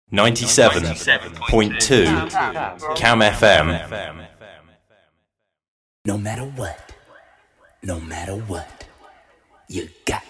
97.2 Cam FM. No matter what, you got